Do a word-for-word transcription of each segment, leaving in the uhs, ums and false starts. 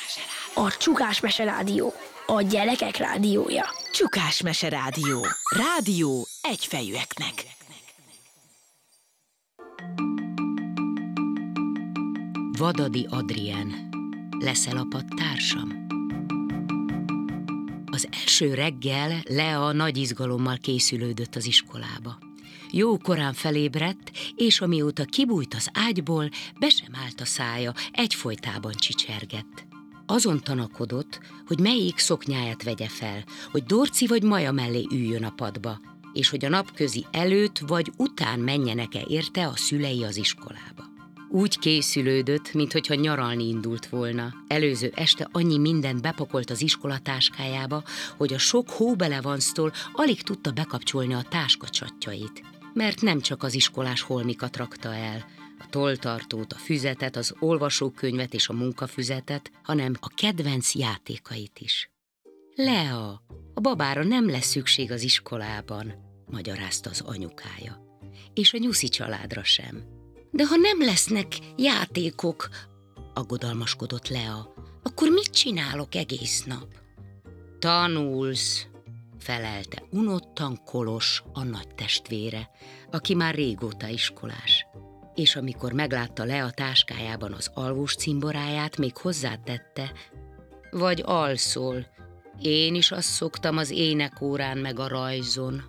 A Csukás Mese Rádió, a gyerekek rádiója. Csukás Mese Rádió. Rádió egyfejűeknek. Vadadi Adrien, leszel a padtársam? Az első reggel Lea nagy izgalommal készülődött az iskolába. Jó korán felébredt, és amióta kibújt az ágyból, be sem állt a szája, egyfolytában csicsergett. Azon tanakodott, hogy melyik szoknyáját vegye fel, hogy Dorci vagy Maja mellé üljön a padba, és hogy a napközi előtt vagy után menjenek-e érte a szülei az iskolába. Úgy készülődött, minthogyha nyaralni indult volna. Előző este annyi mindent bepakolt az iskolatáskájába, hogy a sok hóbelevanctól alig tudta bekapcsolni a táskacsatjait. Mert nem csak az iskolás holmikat rakta el, a tolltartót, a füzetet, az olvasókönyvet és a munkafüzetet, hanem a kedvenc játékait is. Lea, a babára nem lesz szükség az iskolában, magyarázta az anyukája. És a Nyuszi családra sem. De ha nem lesznek játékok, aggodalmaskodott Lea, akkor mit csinálok egész nap? Tanulsz, felelte unottan Kolos, a nagy testvére, aki már régóta iskolás. És amikor meglátta Lea táskájában az alvós cimboráját, még hozzátette, vagy alszol, én is azt szoktam az énekórán meg a rajzon.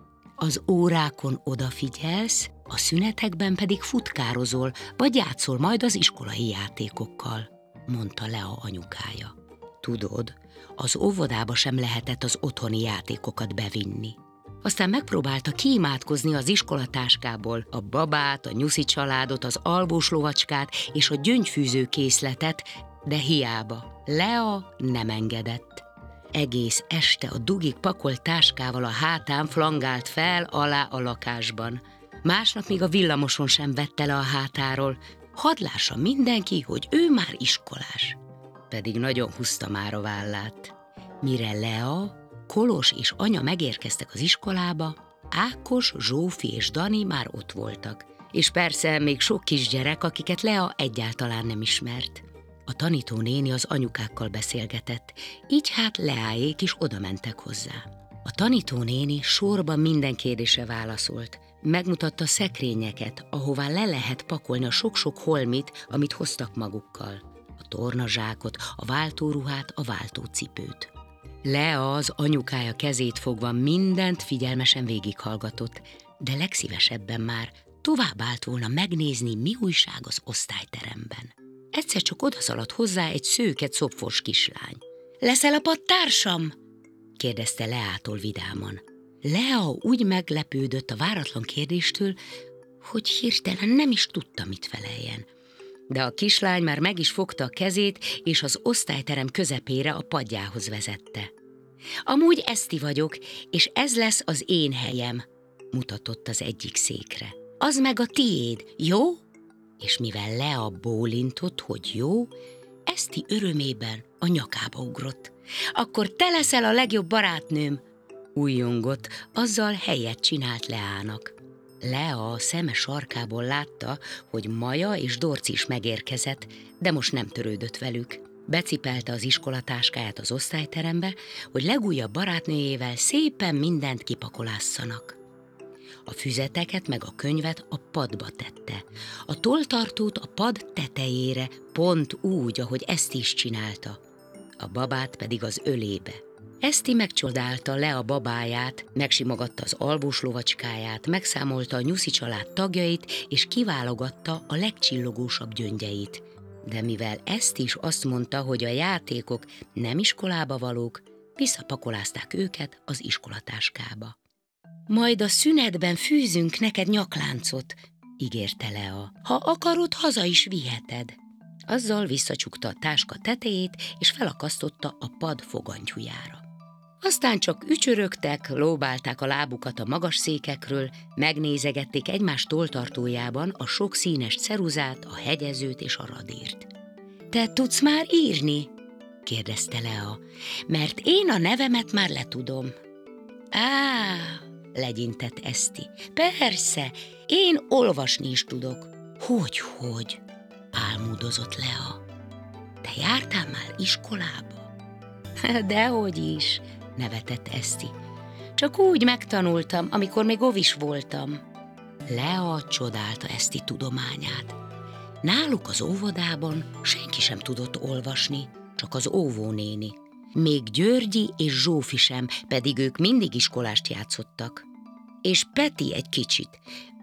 Az órákon odafigyelsz, a szünetekben pedig futkározol, vagy játszol majd az iskolai játékokkal, mondta Lea anyukája. Tudod, az óvodába sem lehetett az otthoni játékokat bevinni. Aztán megpróbálta kiimádkozni az iskolatáskából a babát, a Nyuszi családot, az alvós lovacskát és a gyöngyfűző készletet, de hiába, Lea nem engedett. Egész este a dugig pakolt táskával a hátán flangált fel alá a lakásban. Másnap még a villamoson sem vette le a hátáról, hadd lássa mindenki, hogy ő már iskolás. Pedig nagyon húzta már a vállát. Mire Lea, Kolos és anya megérkeztek az iskolába, Ákos, Zsófi és Dani már ott voltak. És persze még sok kisgyerek, akiket Lea egyáltalán nem ismert. A tanítónéni az anyukákkal beszélgetett, így hát Leáék is oda mentek hozzá. A tanítónéni sorban minden kérdésre válaszolt, megmutatta szekrényeket, ahová le lehet pakolni a sok-sok holmit, amit hoztak magukkal. A tornazsákot, a váltóruhát, a váltócipőt. Lea az anyukája kezét fogva mindent figyelmesen végighallgatott, de legszívesebben már tovább állt volna megnézni, mi újság az osztályteremben. Egyszer csak odaszaladt hozzá egy szőke szopfos kislány. Leszel a padtársam? kérdezte Leától vidáman. Lea úgy meglepődött a váratlan kérdéstől, hogy hirtelen nem is tudta, mit feleljen. De a kislány már meg is fogta a kezét, és az osztályterem közepére a padjához vezette. Amúgy Eszti vagyok, és ez lesz az én helyem, mutatott az egyik székre. Az meg a tiéd, jó? És mivel Lea bólintott, hogy jó, Eszti örömében a nyakába ugrott. Akkor te leszel a legjobb barátnőm, újjongott, azzal helyet csinált Leának. Lea a szeme sarkából látta, hogy Maja és Dorci is megérkezett, de most nem törődött velük. Becipelte az iskolatáskáját az osztályterembe, hogy legújabb barátnőjével szépen mindent kipakolásszanak. A füzeteket meg a könyvet a padba tette, a tolltartót a pad tetejére, pont úgy, ahogy Eszti is csinálta, a babát pedig az ölébe. Eszti megcsodálta Lea babáját, megsimogatta az alvós lovacskáját, megszámolta a Nyuszi család tagjait, és kiválogatta a legcsillogósabb gyöngyeit. De mivel Eszti is azt mondta, hogy a játékok nem iskolába valók, visszapakolázták őket az iskolatáskába. Majd a szünetben fűzünk neked nyakláncot, ígérte Lea. Ha akarod, haza is viheted. Azzal visszacsukta a táska tetejét, és felakasztotta a pad fogantyújára. Aztán csak ücsörögtek, lóbálták a lábukat a magas székekről, megnézegették egymás tolltartójában a sok színes ceruzát, a hegyezőt és a radírt. Te tudsz már írni? kérdezte Lea, mert én a nevemet már letudom. Á, legyintett Eszti. Persze, én olvasni is tudok. Hogy, hogy? Álmodozott Lea. Te jártál már iskolába? Dehogy is, nevetett Eszti. Csak úgy megtanultam, amikor még ovis voltam. Lea csodálta Eszti tudományát. Náluk az óvodában senki sem tudott olvasni, csak az óvónéni. Még Györgyi és Zsófi sem, pedig ők mindig iskolást játszottak. És Peti egy kicsit,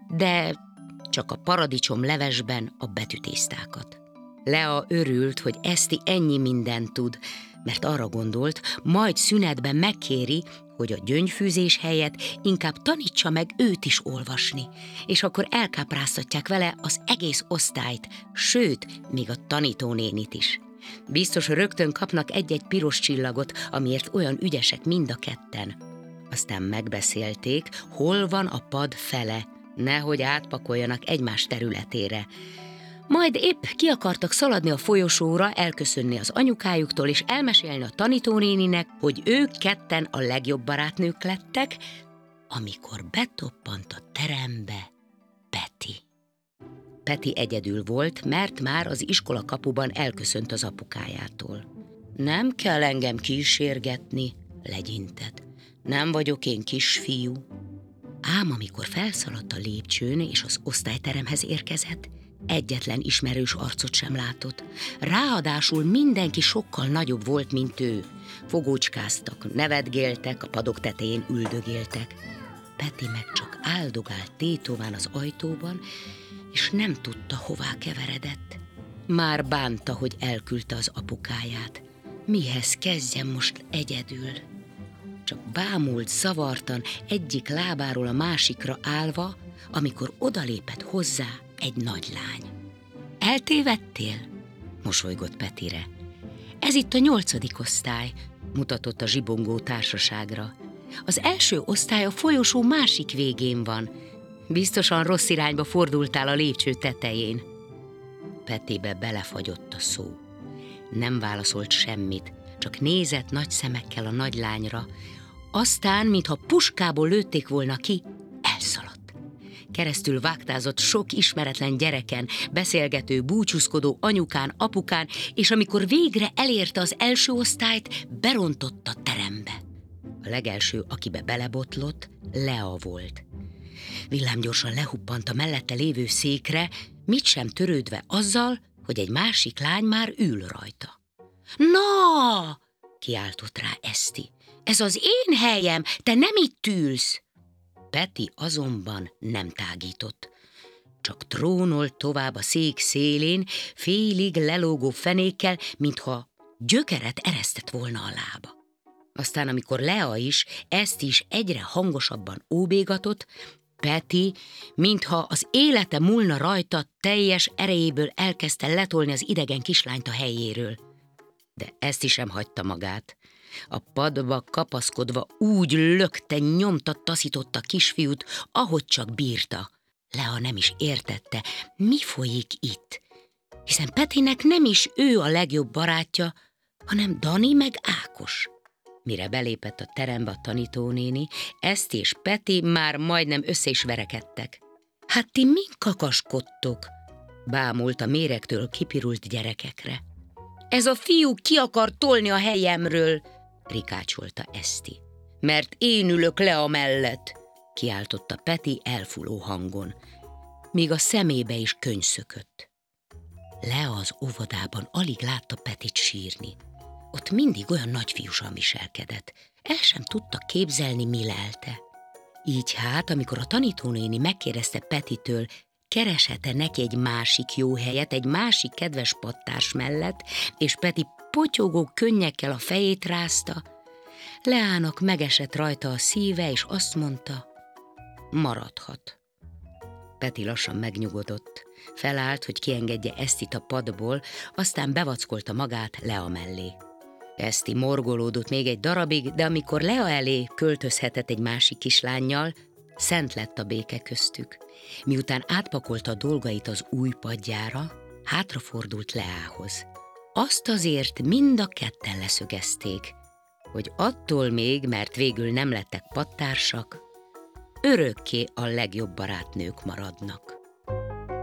de csak a paradicsom levesben a betűtésztákat. Lea örült, hogy Eszti ennyi mindent tud, mert arra gondolt, majd szünetben megkéri, hogy a gyöngyfűzés helyett inkább tanítsa meg őt is olvasni, és akkor elkápráztatják vele az egész osztályt, sőt, még a tanítónénit is. Biztos rögtön kapnak egy-egy piros csillagot, amiért olyan ügyesek mind a ketten. Aztán megbeszélték, hol van a pad fele, nehogy átpakoljanak egymás területére. Majd épp ki akartak szaladni a folyosóra, elköszönni az anyukájuktól, és elmesélni a tanítónéninek, hogy ők ketten a legjobb barátnők lettek, amikor betoppant a terembe Peti. Peti egyedül volt, mert már az iskola kapuban elköszönt az apukájától. Nem kell engem kísérgetni, legyintett. Nem vagyok én kisfiú. Ám amikor felszaladt a lépcsőn és az osztályteremhez érkezett, egyetlen ismerős arcot sem látott. Ráadásul mindenki sokkal nagyobb volt, mint ő. Fogócskáztak, nevetgéltek, a padok tetején üldögéltek. Peti meg csak áldogált tétován az ajtóban, és nem tudta, hová keveredett. Már bánta, hogy elküldte az apukáját. Mihez kezdjem most egyedül? Csak bámult zavartan egyik lábáról a másikra állva, amikor odalépett hozzá egy nagy lány. Eltévedtél? Mosolygott Petire. Ez itt a nyolcadik osztály, mutatott a zsibongó társaságra. Az első osztály a folyosó másik végén van. Biztosan rossz irányba fordultál a lépcső tetején. Petibe belefagyott a szó. Nem válaszolt semmit, csak nézett nagy szemekkel a nagy lányra. Aztán, mintha puskából lőtték volna ki, elszaladt. Keresztül vágtázott sok ismeretlen gyereken, beszélgető, búcsúzkodó anyukán, apukán, és amikor végre elérte az első osztályt, berontott a terembe. A legelső, akibe belebotlott, Lea volt. Villámgyorsan lehuppant a mellette lévő székre, mit sem törődve azzal, hogy egy másik lány már ül rajta. Na! Kiáltott rá Eszti. Ez az én helyem, te nem itt ülsz! Peti azonban nem tágított. Csak trónolt tovább a szék szélén, félig lelógó fenékkel, mintha gyökeret eresztett volna a lába. Aztán, amikor Lea is, ezt is egyre hangosabban óbégatott, Peti, mintha az élete múlna rajta, teljes erejéből elkezdte letolni az idegen kislányt a helyéről. De ezt is sem hagyta magát. A padba kapaszkodva úgy lökte, nyomta, taszította a kisfiút, ahogy csak bírta. Lea nem is értette, mi folyik itt, hiszen Petinek nem is ő a legjobb barátja, hanem Dani meg Ákos. Mire belépett a terembe a tanítónéni, ezt és Peti már majdnem össze is verekedtek. Hát ti min kakaskodtok? Bámult a méregtől kipirult gyerekekre. Ez a fiú ki akar tolni a helyemről, rikácsolta Eszti. Mert én ülök Lea mellett, kiáltotta Peti elfuló hangon. Míg a szemébe is könny szökött. Lea az óvodában alig látta Petit sírni. Ott mindig olyan nagyfiúsan viselkedett. El sem tudta képzelni, mi lelte. Így hát, amikor a tanítónéni megkérdezte Petitől, kereshet-e neki egy másik jó helyet, egy másik kedves pattárs mellett, és Peti potyogó könnyekkel a fejét rázta, Leának megesett rajta a szíve, és azt mondta, maradhat. Peti lassan megnyugodott. Felállt, hogy kiengedje Esztit a padból, aztán bevackolta magát Lea mellé. Eszti morgolódott még egy darabig, de amikor Lea elé költözhetett egy másik kislánnyal, szent lett a béke köztük. Miután átpakolta a dolgait az új padjára, hátrafordult Leához. Azt azért mind a ketten leszögezték, hogy attól még, mert végül nem lettek pattársak, örökké a legjobb barátnők maradnak.